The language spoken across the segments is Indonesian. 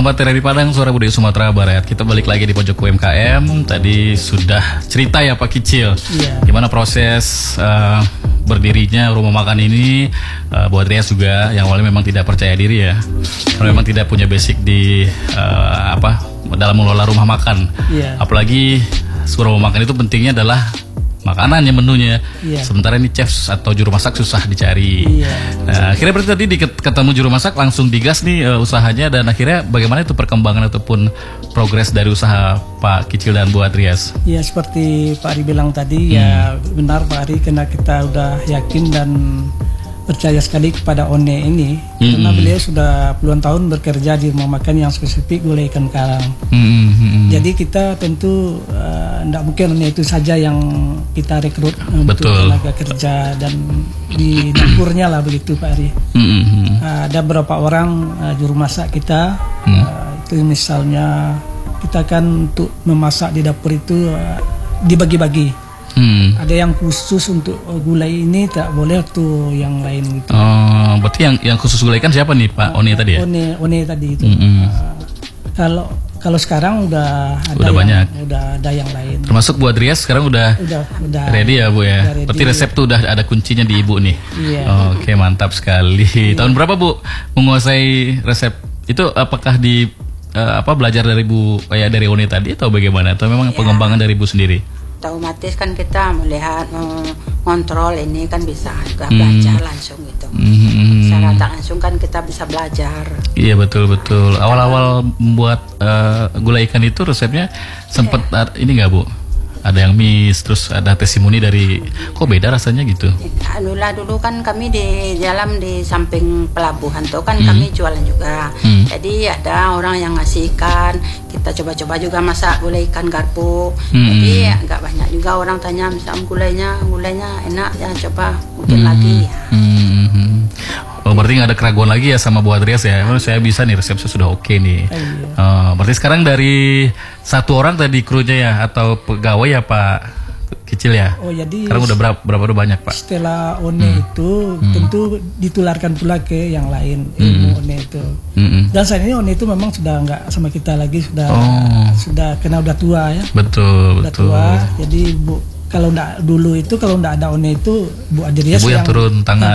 Sobat Terai Padang, Suara Budaya Sumatera Barat. Kita balik lagi di pojok UMKM. Tadi sudah cerita ya Pak Kicil, gimana proses berdirinya rumah makan ini. Buat Rias juga yang awalnya memang tidak percaya diri ya, karena memang tidak punya basic di dalam mengelola rumah makan. Apalagi sebuah rumah makan itu pentingnya adalah makanannya, menunya. Sementara ini chef atau juru masak susah dicari. Nah, akhirnya berarti tadi ketemu juru masak, langsung digas nih usahanya. Dan akhirnya bagaimana itu perkembangan ataupun progres dari usaha Pak Kicil dan Bu Adrias? Ya seperti Pak Ari bilang tadi, ya benar Pak Ari, karena kita udah yakin dan percaya sekali kepada One ini, karena beliau sudah puluhan tahun bekerja di rumah makan yang spesifik gulai ikan karang. Jadi kita tentu tidak mungkin One itu saja yang kita rekrut untuk tenaga kerja dan di dapurnya lah, begitu Pak Ari. Ada beberapa orang juru masak kita, itu misalnya kita kan untuk memasak di dapur itu dibagi-bagi. Ada yang khusus untuk gulai ini, tak boleh tuh yang lain gitu. Oh, berarti yang khusus gulai kan siapa nih Pak One tadi ya? One tadi itu. Kalau sekarang udah ada udah ada yang lain. Termasuk Bu Adrias sekarang udah ready ya Bu ya. Berarti resep tuh udah ada kuncinya di Ibu nih. Oke, mantap sekali. Tahun berapa Bu menguasai resep itu? Apakah di belajar dari Bu kayak dari One tadi atau bagaimana? Atau memang pengembangan dari Ibu sendiri? Otomatis kan kita melihat, mengontrol ini kan bisa juga belajar langsung gitu. Secara tak langsung kan kita bisa belajar. Iya, betul. Awal-awal membuat gulai ikan itu resepnya sempat ini nggak Bu? Ada yang miss, terus ada testimoni dari kok beda rasanya gitu. Dulu kan kami di samping pelabuhan tuh kan kami jualan juga. Jadi ada orang yang ngasih ikan, kita coba-coba juga masak gulai ikan garpu. Jadi agak banyak juga orang tanya, misalnya gulainya enak ya, coba mungkin lagi ya. Oh, berarti nggak ada keraguan lagi ya sama Bu Adrias ya? Saya bisa nih, resepnya sudah oke nih. Berarti sekarang dari satu orang tadi krunya ya, atau pegawai ya Pak Kicil ya? Oh, jadi sekarang udah berapa banyak Pak? Setelah One itu tentu ditularkan pula ke yang lain ilmu One itu. Dan saat ini One itu memang sudah nggak sama kita lagi, sudah kena udah tua ya. Betul. Tua, jadi kalau ndak ada One itu Bu Adrias yang turun tangan.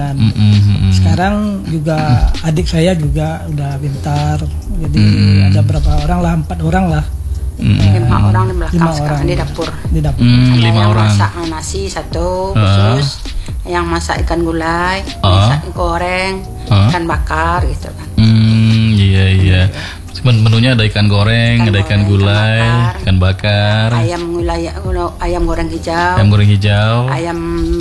Sekarang juga adik saya juga udah pintar. Jadi ada berapa orang lah, 4 orang lah. 5 orang di belakang sekarang di dapur. 5 orang. Masak nasi satu khusus, yang masak ikan gulai, masak goreng, ikan bakar gitu kan. Iya. Menunya ada ikan goreng, ada ikan gulai, ikan bakar, ayam goreng hijau, ayam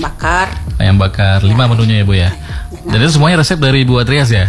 bakar. 5 menunya ya Bu ya. Dan itu semuanya resep dari Bu Adrias ya?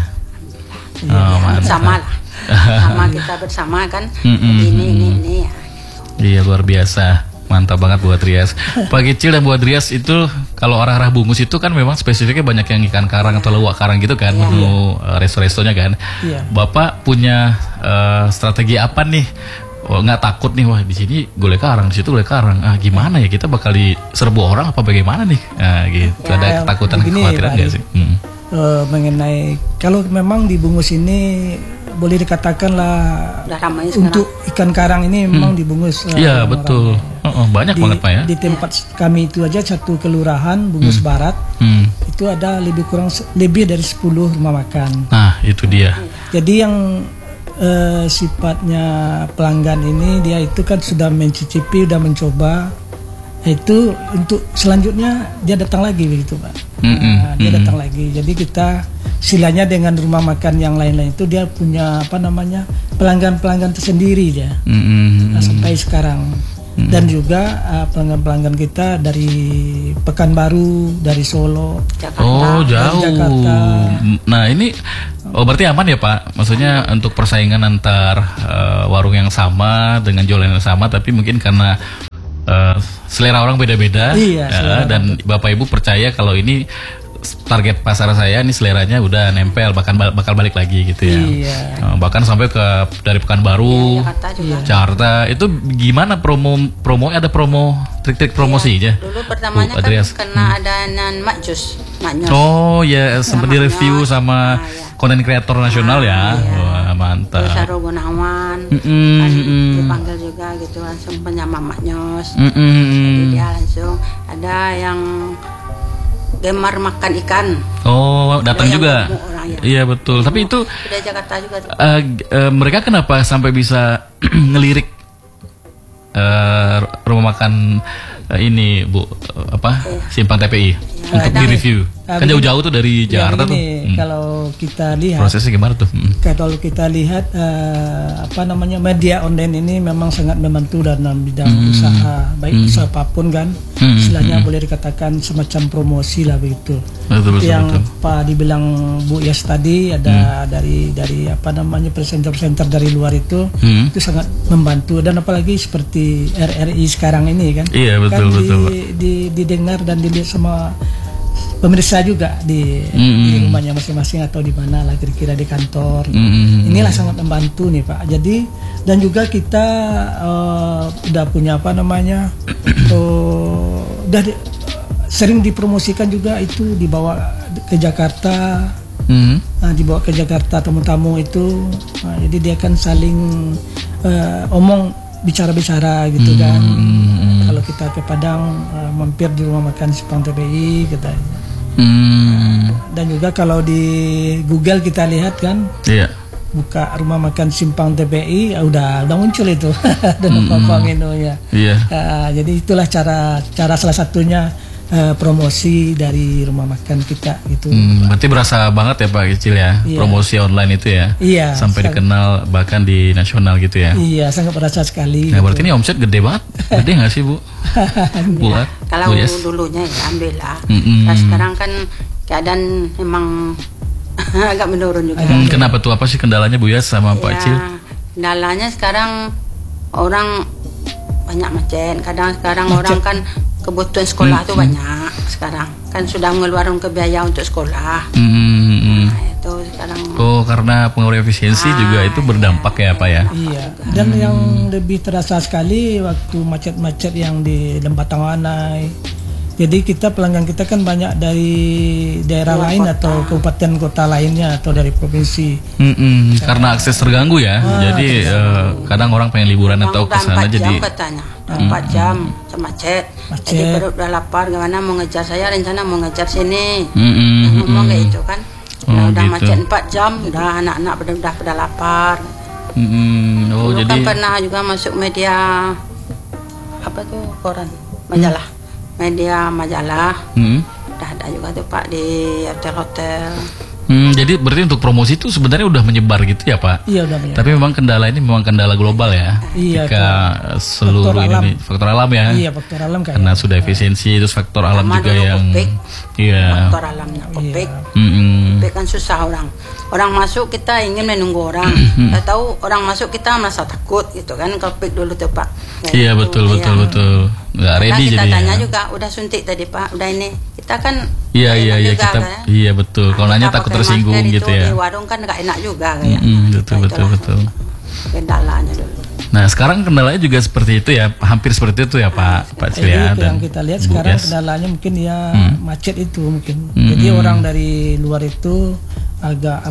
Sama lah. Sama kita bersama kan. Ini ya. Iya, luar biasa. Mantap banget Bu Adrias. Pak Kicil dan Bu Adrias itu kalau arah-arah bungus itu kan memang spesifiknya banyak yang ikan karang atau lewak karang gitu kan, menu resto-restonya kan. Bapak punya strategi apa nih? Nggak takut nih, wah di sini gulai karang, di situ gulai karang. Gimana ya, kita bakal diserbu orang apa bagaimana nih? Gitu. Ada ketakutan, kekhawatiran nggak sih? Mengenai kalau memang di bungus ini boleh dikatakanlah untuk ikan karang ini memang dibungus. Iya, betul. Banyak banget Pak ya. Di tempat kami itu aja satu kelurahan Bungus Barat itu ada lebih dari 10 rumah makan. Nah, itu dia. Jadi yang sifatnya pelanggan ini, dia itu kan sudah mencicipi, sudah mencoba, itu untuk selanjutnya dia datang lagi begitu Pak. Dia datang lagi. Jadi kita silanya dengan rumah makan yang lain-lain itu dia punya pelanggan-pelanggan tersendiri dia. Sampai sekarang. Dan juga pelanggan-pelanggan kita dari Pekanbaru, dari Solo, Jakarta. Jakarta. Nah ini berarti aman ya Pak? Maksudnya untuk persaingan antar warung yang sama dengan jualan yang sama, tapi mungkin karena selera orang beda-beda. Dan Bapak Ibu percaya kalau ini target pasar saya, ini seleranya udah nempel, bakal balik lagi gitu ya. Bahkan sampai dari Pekanbaru, Jakarta. Itu gimana promonya? Ada trik-trik promosi aja? Dulu pertamanya kan karena ada Mak Jus. Oh ya, sempat di review sama konten kreator nasional ya. Wah, mantap. Terus Sahrul Gunawan kan dipanggil juga gitu langsung penyama Maknyos. Jadi dia langsung ada yang gemar makan ikan. Oh, datang juga. Iya betul. Tapi itu dari Jakarta juga. Mereka kenapa sampai bisa ngelirik rumah makan ini Bu Simpang TPI untuk di-review? Kan jauh-jauh tuh dari Jakarta tuh. Kalau kita lihat prosesnya gimana tuh? Kalau kita lihat media online ini memang sangat membantu dalam bidang usaha, baik usaha apapun kan. Istilahnya boleh dikatakan semacam promosi lah begitu. Betul. Pak dibilang Bu Yas tadi ada dari presenter-presenter dari luar itu sangat membantu, dan apalagi seperti RRI sekarang ini kan. Iya betul kan betul. Didengar dan dilihat sama pemirsa juga di rumahnya masing-masing atau di mana lah kira-kira di kantor. Inilah sangat membantu nih Pak. Jadi dan juga kita udah punya sering dipromosikan juga itu dibawa ke Jakarta. Dibawa ke Jakarta tamu-tamu itu. Jadi dia kan saling omong bicara-bicara gitu kan. Kalau kita ke Padang mampir di rumah makan Simpang TPI kita. Dan juga kalau di Google kita lihat kan, buka rumah makan Simpang TPI udah muncul itu dan menunya. Jadi itulah cara salah satunya promosi dari rumah makan kita gitu. Berarti berasa banget ya Pak Kicil ya, promosi online itu ya. Sampai dikenal bahkan di nasional gitu ya. Iya, sangat berasa sekali. Nah, berarti ini omset gede banget. Gede nggak sih Bu? Buat kalau dulunya ya ambil lah. Nah, sekarang kan keadaan memang agak menurun juga. Kenapa tuh? Apa sih kendalanya Bu Yas sama Pak Kicil? Kendalanya sekarang orang banyak macet. Sekarang orang kan kebutuhan sekolah tuh banyak sekarang kan sudah mengeluarkan ke biaya untuk sekolah. Itu sekarang. Karena pengaruh efisiensi juga itu berdampak ya Pak ya. Iya. Dan yang lebih terasa sekali waktu macet-macet yang di Lembah Tangwanai. Jadi pelanggan kita kan banyak dari daerah lain atau kabupaten kota lainnya atau dari provinsi. Karena akses terganggu ya. Jadi kadang orang pengen liburan atau ke sana jadi 4 jam macet. Jadi perut udah lapar, gimana mau ngejar, saya rencana mau ngejar sini. Ngomong kayak itu kan. Udah gitu. Macet 4 jam, udah anak-anak udah pada lapar. Dulu kan pernah juga masuk media koran, majalah. Media majalah. Udah ada juga tuh Pak di hotel-hotel. Jadi berarti untuk promosi itu sebenarnya udah menyebar gitu ya Pak? Iya udah menyebar. Tapi memang kendala ini memang kendala global ya. Iya. Jika seluruh ini faktor alam ya. Iya faktor alam kan. Karena sudah efisiensi, terus faktor alam juga yang. Iya. Faktor alamnya Kopek. Kopek kan susah orang. Orang masuk kita ingin menunggu orang. Kita tahu orang masuk kita merasa takut gitu kan. Kopek dulu tuh Pak. Iya betul. Nggak ready kita jadi. Kita tanya juga udah suntik tadi Pak. Udah ini. Kita kan. Iya kita. Kan? Iya betul. Kalau nanya takut tersinggung gitu ya. Di warung kan nggak enak juga kayak. Betul. Kendalanya dulu. Nah sekarang kendalanya juga seperti itu ya, hampir seperti itu ya Pak Cilia. Dan yang kita lihat sekarang kendalanya mungkin macet itu mungkin. Jadi orang dari luar itu agak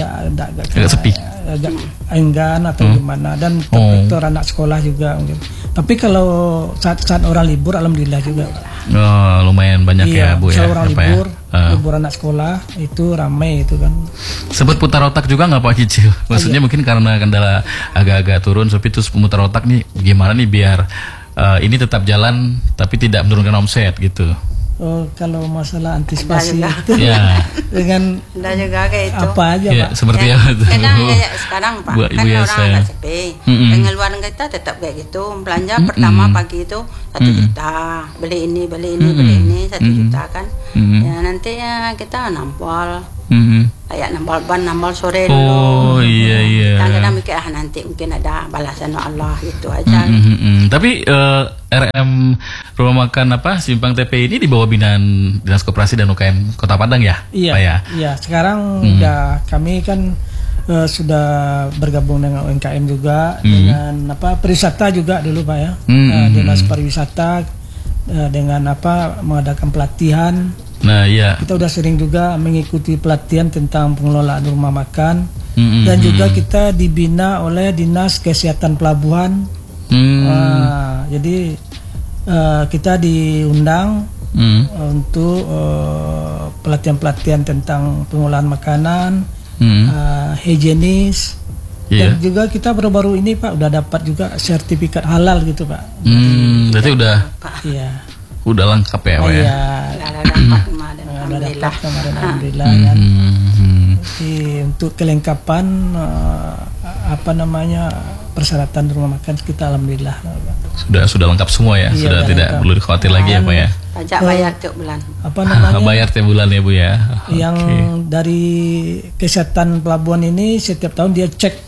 sepi, agak enggan atau gimana, dan faktor anak sekolah juga mungkin. Tapi kalau saat orang libur alhamdulillah juga. Lumayan banyak ya Bu ya. Orang libur anak sekolah itu ramai itu kan. Sempat putar otak juga nggak Pak Kicil? Maksudnya mungkin karena kendala agak-agak turun, tapi terus putar otak nih gimana nih biar ini tetap jalan tapi tidak menurunkan omset gitu. Kalau masalah antisipasi itu dengan juga kayak itu. Apa aja Pak? Seperti apa tuh? Kadang kayak sekarang Pak, kan orang agak sepi. Pengeluaran kita tetap kayak gitu. Belanja pertama pagi itu 1 juta, beli ini 1 juta kan. Ya nanti ya kita nampol. Kayak nampol ban, nampol sore dulu. Iya. Kadang-kadang mikir nanti mungkin ada balasan Allah gitu aja. Tapi RM rumah makan Simpang TPI ini di bawah binaan Dinas Koperasi dan UKM Kota Padang ya? Iya. Pak, ya? Iya. Sekarang udah kami kan sudah bergabung dengan UMKM juga, dengan pariwisata juga dulu Pak ya. Dinas pariwisata dengan mengadakan pelatihan. Nah iya. Kita udah sering juga mengikuti pelatihan tentang pengelolaan rumah makan. Dan juga kita dibina oleh Dinas Kesehatan Pelabuhan. Jadi kita diundang untuk pelatihan-pelatihan tentang pengolahan makanan, higienis. Dan juga kita baru-baru ini Pak udah dapat juga sertifikat halal gitu Pak. Berarti udah. Iya. Udah lengkap ya Pak ya. Iya. Udah dapat kemarin alhamdulillah. Dan untuk kelengkapan persyaratan rumah makan kita alhamdulillah. Sudah lengkap semua ya. Iya, sudah tidak perlu khawatir lagi ya Pak ya. Pajak bayar tiap bulan. Bayar tiap bulan ya Bu ya. Yang dari kesehatan pelabuhan ini setiap tahun dia cek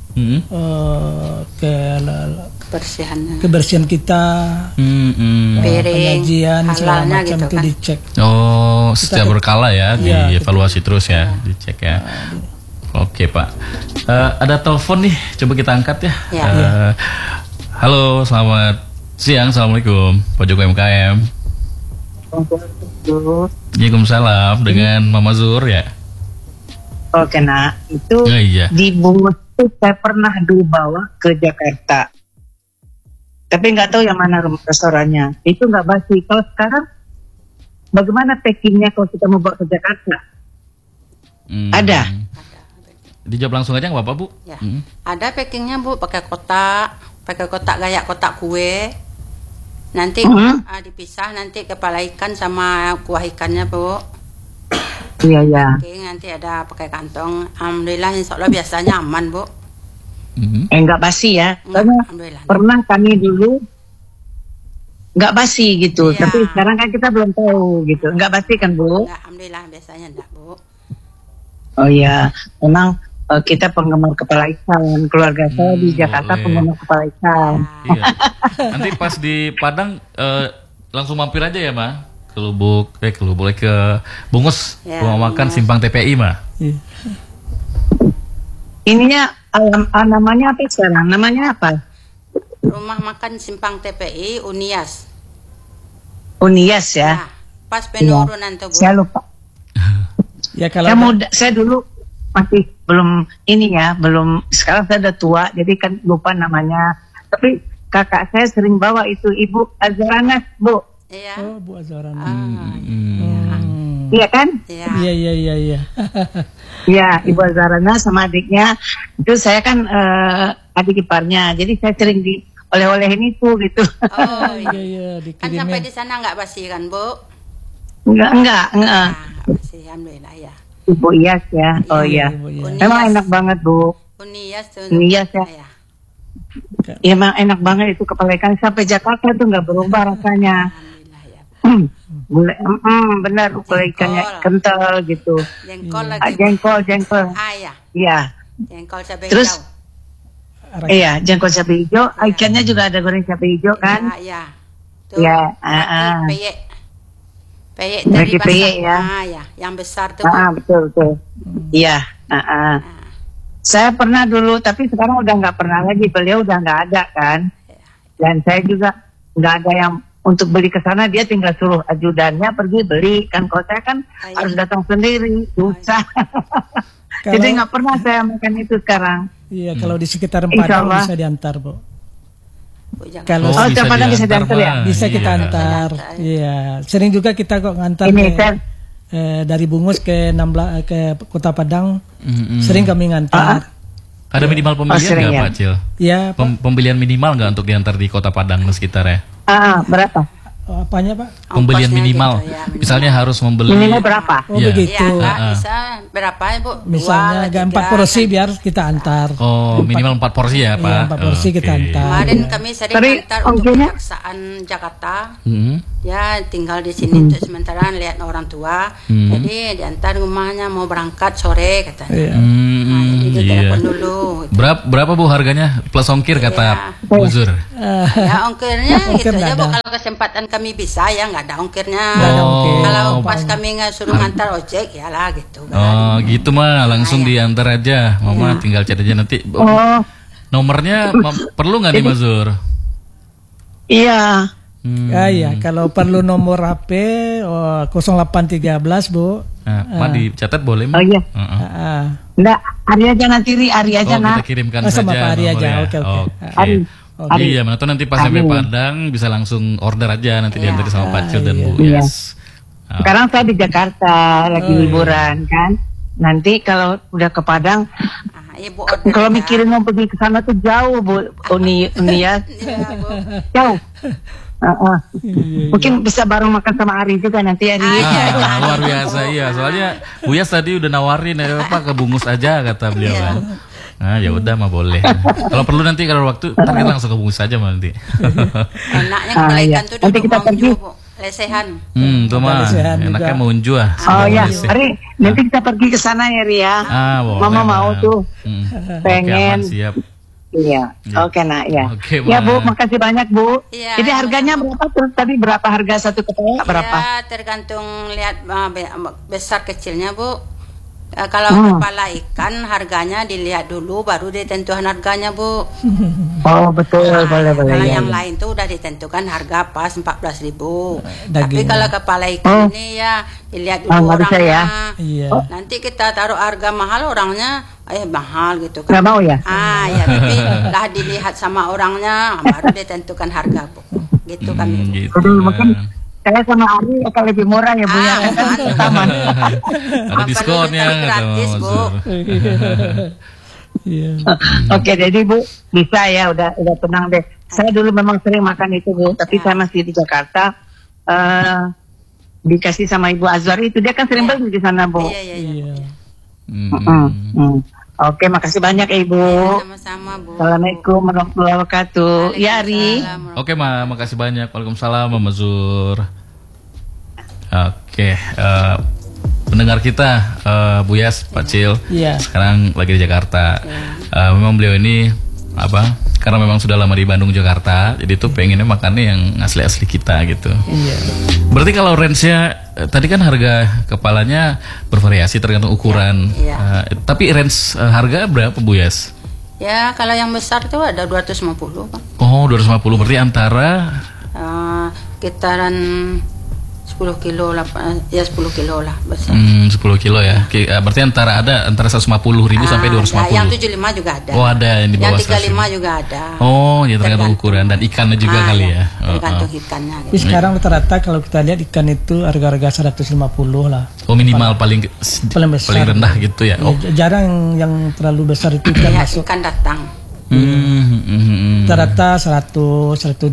kebersihan kita, penyajian segala macam gitu itu kan? Dicek. Setiap berkala ya, dievaluasi terus ya, dicek ya. Oke Pak, ada telepon nih, coba kita angkat ya. Halo, selamat siang, assalamualaikum, Pojok UMKM. Waalaikumsalam, dengan Mama Zur ya. Oke nak, itu di Bungus itu saya pernah dulu bawa ke Jakarta, tapi nggak tahu yang mana restorannya. Itu nggak basi. Kalau sekarang bagaimana packingnya kalau kita mau bawa ke Jakarta? Ada. Dijawab langsung aja nggak apa-apa Bu? Ya. Ada packingnya Bu, pakai kotak kayak kotak kue. Nanti dipisah nanti kepala ikan sama kuah ikannya Bu. Iya. Oke, nanti ada pakai kantong. Alhamdulillah, insya Allah biasanya aman Bu. Nggak basi ya. Karena pernah kami dulu nggak basi gitu. Iya. Tapi sekarang kan kita belum tahu gitu. Nggak basi kan Bu? Nggak, alhamdulillah biasanya enggak Bu. Oh iya, memang kita penggemar kepala ikan. Keluarga saya di Jakarta penggemar kepala ikan. Iya. Nanti pas di Padang langsung mampir aja ya Ma. Ke Lubuk, ke Bungus, rumah makan Simpang TPI mah. Ininya namanya apa sekarang? Namanya apa? Rumah makan Simpang TPI Unias. Unias ya. Pas penurunan tuh Bu. Saya lupa. Ya kalau saya dulu masih belum belum, sekarang saya udah tua jadi kan lupa namanya. Tapi kakak saya sering bawa itu Ibu Azranas Bu. Iya. Oh, Bu Azranas. Iya kan? Iya. Iya, Ibu Azranas sama adiknya. Itu saya kan adik iparnya. Jadi saya sering oleh-olehin itu gitu. Oh iya, kan sampai di sana nggak basi kan Bu? Enggak. Basi, alhamdulillah ya. Ibu Iyas ya. Oh iya. Emang enak banget Bu. Unias ya. Ya emang enak banget itu kepala ikan sampai Jakarta tuh nggak berubah rasanya. Benar kepala ikannya kental gitu. Jengkol lagi. Jengkol. Ya. Iya. Jengkol cabai Terus, hijau. Iya, jengkol cabai hijau. Ikannya juga ada goreng cabai hijau kan? Iya. Iya. Peyek dari peyek ya. Ya, yang besar tuh. Betul. Iya. Saya pernah dulu, tapi sekarang udah nggak pernah lagi. Beliau udah nggak ada kan. Dan saya juga nggak ada yang untuk beli ke sana, dia tinggal suruh ajudannya pergi beli kan. Kalau saya kan harus datang sendiri, susah. Jadi nggak pernah saya makan itu sekarang. Iya, kalau di sekitar Padang bisa diantar Bu. Kalau tiap Padang bisa diantar ya? Bisa kita antar. Iya, sering juga kita kok ngantar dari Bungus ke Kota Padang. Sering kami ngantar. Ada minimal pembelian nggak Pak Cil? Iya. Pembelian minimal nggak untuk diantar di Kota Padang dan sekitarnya? Berapa? Apanya Pak? Pembelian minimal. Gitu, ya, misalnya harus membeli. Minimal berapa? Oh begitu. Ya, bisa berapa ya Bu? Misalnya 4 porsi biar kita antar. Oh, minimal 4 porsi ya Pak? Iya, 4 porsi kita antar. Kemarin kami sering antar untuk Kejaksaan Jakarta. Ya tinggal di sini untuk sementara lihat orang tua. Jadi diantar rumahnya mau berangkat sore katanya. Jadi kita telepon dulu. Berapa Bu harganya? Plus ongkir kata Bu Zur. Ya ongkirnya gitu aja Bu. Kalau kesempatan kami bisa ya nggak ada ongkirnya. Kalau pas kami nggak suruh ngantar ojek ya lah gitu. Oh gitu mah langsung diantar aja. Mama tinggal chat aja nanti. Nomornya perlu nggak nih Mas Zur? Iya. Iya, kalau perlu nomor HP 0813 Bu. Nah, dicatat boleh? Oh iya. Enggak, Ari aja nanti Ari aja kita kirimkan saja. Sama Pak Ari aja. Oke. Iya, nanti pas sampai Padang bisa langsung order aja nanti diantar sama Pacil dan Bu Yes. Sekarang saya di Jakarta lagi liburan kan. Nanti kalau udah ke Padang, kalau mikirin mau pergi ke sana tuh jauh Bu Uni ya. Jauh. Mungkin bisa bareng makan sama Ari juga nanti Ari. Luar biasa iya. Soalnya Bu Yas tadi udah nawarin kebungkus aja kata beliau kan. Nah ya udah mah boleh. Kalau perlu nanti kalau waktu ntar kita langsung kebungkus aja mah nanti. Enaknya kebalikan tuh nanti kita pergi lesehan. Tuh mah enaknya mau unju ah. Oh ya, Ari nanti kita pergi ke sana ya Ri ya. Boleh, Mama mau tuh. Pengen. Oke, siap. Iya, oke nak ya. Ya Bu, makasih banyak Bu. Ya, jadi harganya berapa terus tadi berapa harga satu kepala berapa? Ya tergantung lihat besar kecilnya Bu. Kalau kepala ikan harganya dilihat dulu baru ditentukan harganya Bu. Oh betul, boleh. Kalau ya, yang lain tuh udah ditentukan harga pas 14.000. Tapi kalau kepala ikan ini ya dilihat dulu orangnya. Iya. Nanti kita taruh harga mahal orangnya mahal gitu kan. Nggak mau ya? Ya tapi lah dilihat sama orangnya baru ditentukan harga Bu. Gitu kan. Gitu. Mungkin saya sama Ari akan lebih murah ya Bu ya. Taman. Ada diskonnya gratis Bu. Oke, jadi Bu bisa ya udah tenang deh. Saya dulu memang sering makan itu Bu, tapi saya masih di Jakarta. Dikasih sama Ibu Azwari itu dia kan sering beli di sana Bu. Iya. Oke, makasih banyak Ibu. Sama-sama Bu. Assalamualaikum warahmatullahi wabarakatuh. Ya Ari. Oke makasih banyak. Waalaikumsalam Mama Zur. Oke, pendengar kita Bu Yas, Pacil, sekarang lagi di Jakarta. Memang beliau ini karena memang sudah lama di Bandung Jakarta, jadi tuh pengennya makannya yang asli-asli kita gitu. Berarti kalau range-nya tadi kan harga kepalanya bervariasi tergantung ukuran. Tapi range harga berapa Bu Yas? Ya kalau yang besar tuh ada 250 Pak. Oh 250 berarti antara sekitaran 10 kilo lah, ya 10 kilo lah besar. 10 kilo ya. Berarti antara 150.000 sampai 250. Yang 75 juga ada. Oh ada yang di bawah. Yang 35 juga ada. Oh ya tergantung ukuran dan ikannya juga kali ya. Tergantung ikannya. Tapi sekarang rata-rata kalau kita lihat ikan itu harga-harga 150 lah. Oh minimal paling rendah gitu ya. Jarang yang terlalu besar itu ikan masuk. Ikan datang. Rata-rata 100, 125.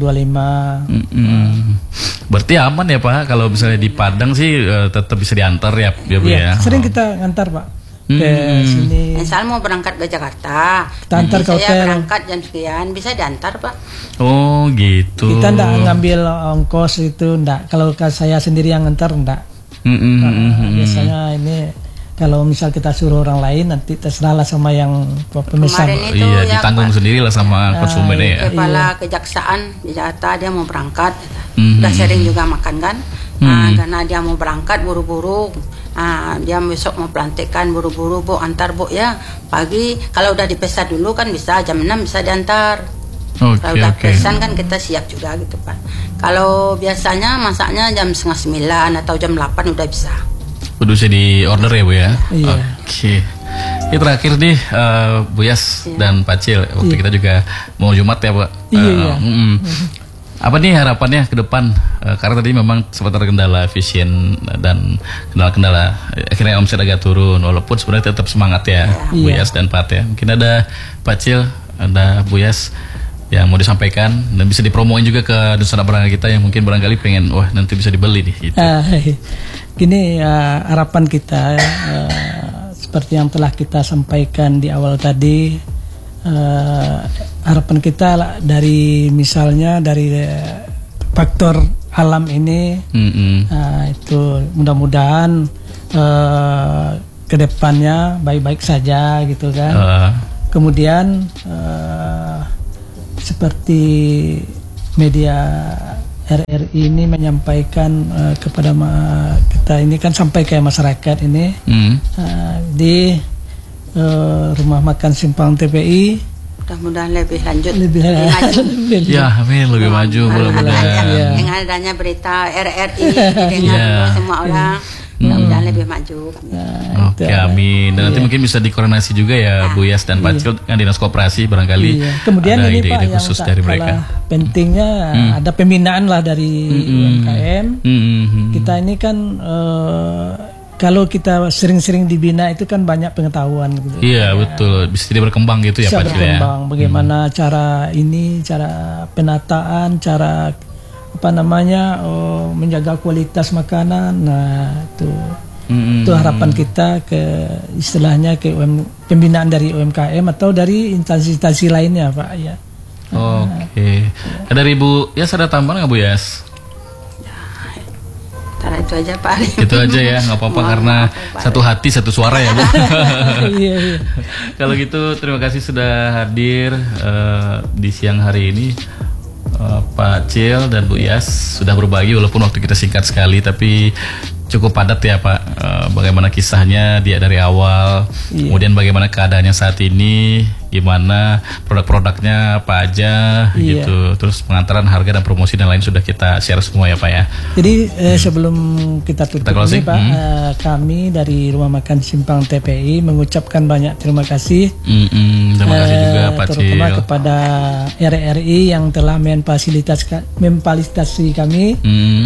Berarti aman ya Pak, kalau misalnya di Padang sih tetap bisa diantar ya Bu ya. Sering kita ngantar Pak ke sini. Misal mau berangkat ke Jakarta, kita antar ke hotel. Saya berangkat jam sekian, bisa diantar Pak. Oh gitu. Kita enggak ngambil ongkos itu, enggak. Kalau saya sendiri yang ngantar enggak. Biasanya ini kalau misal kita suruh orang lain nanti terserahlah sama yang pemesan. Iya, ditanggung sendirilah sama konsumennya ya. Kepala kejaksaan di Jakarta dia mau berangkat, udah sering juga makan kan. Karena dia mau berangkat buru-buru. Dia besok mau pelantikan buru-buru Bu, antar Bu ya. Pagi kalau udah dipesan dulu kan bisa jam 6 bisa diantar. Kalau udah pesan kan kita siap juga gitu Pak. Kalau biasanya masaknya jam 8:30 atau jam 8 udah bisa. Udah bisa di order ya Bu ya. Iya. Oke. Ini terakhir nih Bu Yas dan Pacil. Waktu kita juga mau Jumat ya Pak. Iya. Apa nih harapannya ke depan? Karena tadi memang sempat terkendala efisien dan kendala-kendala. Akhirnya omset agak turun. Walaupun sebenarnya tetap semangat ya Bu Yas dan Pat ya. Mungkin ada Pacil, ada Bu Yas yang mau disampaikan dan bisa dipromoin juga ke Nusantara Barangga kita yang mungkin barangkali pengen nanti bisa dibeli nih gitu. Gini harapan kita seperti yang telah kita sampaikan di awal tadi, harapan kita dari misalnya dari faktor alam ini itu mudah-mudahan kedepannya baik-baik saja gitu kan. Kemudian seperti media RRI ini menyampaikan kepada kita ini kan sampai ke masyarakat ini di rumah makan Simpang TPI Mudah-mudahan lebih lanjut, lebih maju. Ya, amin, lebih maju mudah-mudahan. Dengan adanya berita RRI didengar semua orang, mudah-mudahan lebih maju. Oke, amin. Dan nanti mungkin bisa dikoordinasi juga ya Bu Yas dan Pak Cil dengan Dinas Koperasi barangkali. Kemudian ada ini ide-ide Pak khusus yang dari mereka. Pentingnya ada pembinaan lah dari UMKM. Kita ini kan kalau kita sering-sering dibina itu kan banyak pengetahuan gitu. Iya, betul. Bisa jadi berkembang gitu ya Pak Cil ya. Berkembang. Bagaimana cara penataan, cara menjaga kualitas makanan. Nah, itu harapan kita ke istilahnya ke pembinaan dari UMKM atau dari instansi-instansi lainnya, Pak ya. Oke. Dari Bu Yas ada tambahan nggak Bu Yas? Itu aja Pak. Itu aja ya, nggak apa-apa karena satu hati satu suara ya Bu. Iya. Kalau gitu terima kasih sudah hadir di siang hari ini. Pak Cil dan Bu Yas sudah berbagi walaupun waktu kita singkat sekali tapi cukup padat ya Pak. Bagaimana kisahnya dia dari awal, kemudian bagaimana keadaannya saat ini, gimana produk-produknya apa aja gitu. Terus pengantaran harga dan promosi dan lain sudah kita share semua ya Pak ya. Jadi sebelum kita tutup ini Pak, kami dari Rumah Makan Simpang TPI mengucapkan banyak terima kasih. Terima kasih juga Pak Cil. Terutama kepada RRI yang telah memfasilitasi kami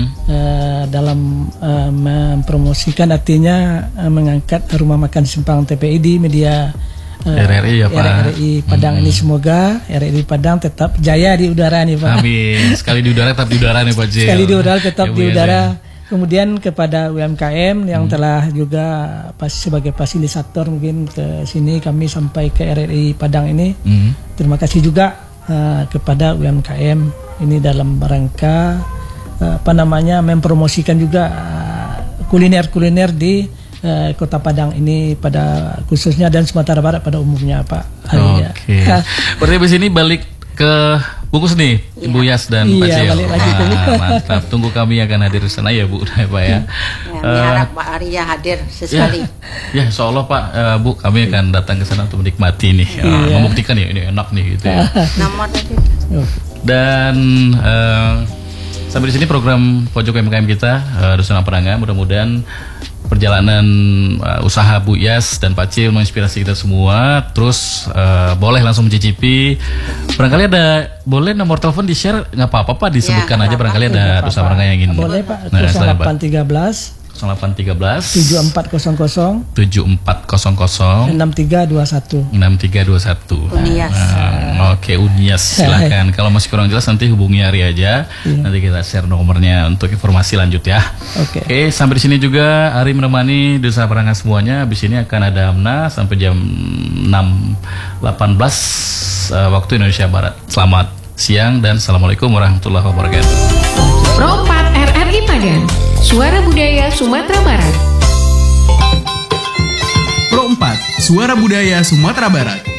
dalam mempromosikan, artinya mengangkat Rumah Makan Simpang TPI di media RRI ya Pak. RRI Padang ini semoga RRI Padang tetap jaya di udara nih Pak. Amin. Sekali di udara tetap di udara nih Pak Cil. Sekali di udara tetap di udara. Kemudian kepada UMKM yang telah juga sebagai fasilitator mungkin ke sini kami sampai ke RRI Padang ini. Terima kasih juga kepada UMKM ini dalam rangka mempromosikan juga kuliner-kuliner di Kota Padang ini pada khususnya dan Sumatera Barat pada umumnya Pak. Oke. Berarti habis ini balik ke Bungkus nih Ibu Yas dan Pak Cil. Balik lagi mantap. Tunggu kami akan hadir di sana ya Bu Pak ya. Harap Pak Arya hadir sesekali. Ya, insya Allah Pak Bu, kami akan datang ke sana untuk menikmati nih, membuktikan ya ini enak nih gitu ya. Nomor tadi. Dan sampai di sini program Pojok UMKM kita Dusun Amperanga. Mudah-mudahan perjalanan usaha Bu Yas dan Pak Cil menginspirasi kita semua. Terus boleh langsung mencicipi. Barangkali boleh nomor telepon di share, nggak apa-apa Pak, disebutkan aja barangkali ada Dusun Amperanga yang ingin. Boleh Pak. 0813 7400 6321 Unias. Oke, Unias silakan. Kalau masih kurang jelas nanti hubungi Ari aja. Nanti kita share nomornya untuk informasi lanjut ya. Oke, sampai di sini juga Ari menemani Dusun Amperanga semuanya. Habis ini akan ada Amna sampai jam 6.18 waktu Indonesia Barat. Selamat siang dan assalamualaikum warahmatullahi wabarakatuh. Pro 4 RRI Padang, Suara Budaya Sumatera Barat. Pro 4, Suara Budaya Sumatera Barat.